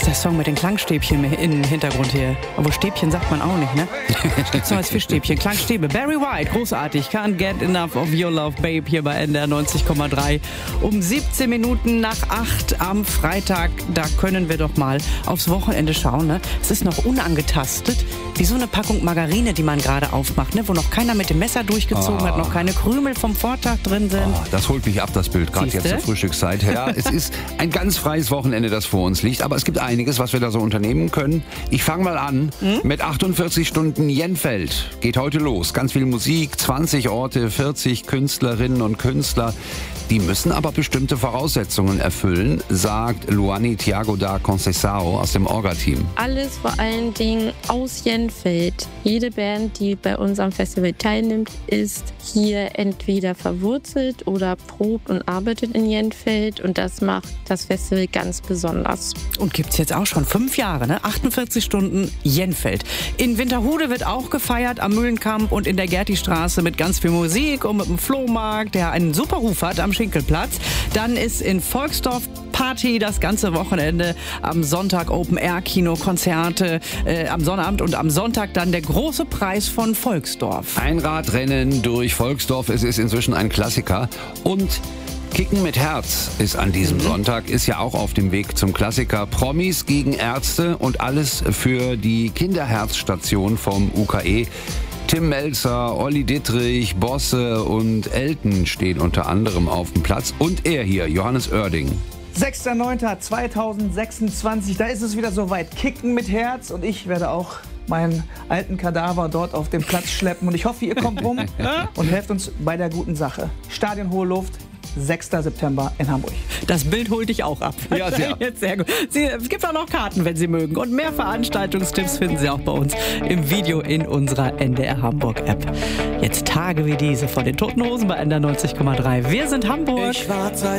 ist der Song mit den Klangstäbchen im Hintergrund hier. Aber Stäbchen sagt man auch nicht, ne? Gibt's noch als Fischstäbchen. Klangstäbe. Barry White, großartig. Can't get enough of your love, babe, hier bei NDR 90,3. Um 17 Minuten nach 8 am Freitag. Da können wir doch mal aufs Wochenende schauen, ne? Es ist noch unangetastet. Wie so eine Packung Margarine, die man gerade aufmacht, ne? Wo noch keiner mit dem Messer durchgezogen hat, noch keine Krümel vom Vortag drin sind. Das holt mich ab, das Bild, gerade jetzt zur Frühstückszeit. Ja, es ist ein ganz freies Wochenende, das vor uns liegt, aber es gibt einiges, was wir da so unternehmen können. Ich fange mal an mit 48 Stunden Jenfeld. Geht heute los. Ganz viel Musik, 20 Orte, 40 Künstlerinnen und Künstler. Die müssen aber bestimmte Voraussetzungen erfüllen, sagt Luani Thiago da Conceição aus dem Orga-Team. Alles vor allen Dingen aus Jenfeld. Jede Band, die bei unserem Festival teilnimmt, ist hier entweder verwurzelt oder probt und arbeitet in Jenfeld. Und das macht das Festival ganz besonders. Und gibt's jetzt auch schon 5 Jahre, ne? 48 Stunden Jenfeld. In Winterhude wird auch gefeiert, am Mühlenkamp und in der Gertistraße mit ganz viel Musik und mit dem Flohmarkt, der einen super Ruf hat am Schinkelplatz. Dann ist in Volksdorf Party das ganze Wochenende. Am Sonntag Open-Air-Kino, Konzerte, am Sonnabend und am Sonntag dann der große Preis von Volksdorf. Ein Radrennen durch Volksdorf, es ist inzwischen ein Klassiker. Und Kicken mit Herz ist an diesem Sonntag, ist ja auch auf dem Weg zum Klassiker. Promis gegen Ärzte und alles für die Kinderherzstation vom UKE. Tim Melzer, Olli Dittrich, Bosse und Elton stehen unter anderem auf dem Platz. Und er hier, Johannes Oerding. 6.9.2026, da ist es wieder soweit. Kicken mit Herz und ich werde auch meinen alten Kadaver dort auf den Platz schleppen. Und ich hoffe, ihr kommt rum und helft uns bei der guten Sache. Stadion Hohe Luft, 6. September in Hamburg. Das Bild holt dich auch ab. Ja, sehr. Jetzt sehr gut. Es gibt auch noch Karten, wenn Sie mögen. Und mehr Veranstaltungstipps finden Sie auch bei uns im Video in unserer NDR Hamburg App. Jetzt Tage wie diese von den Toten Hosen bei NDR 90,3. Wir sind Hamburg.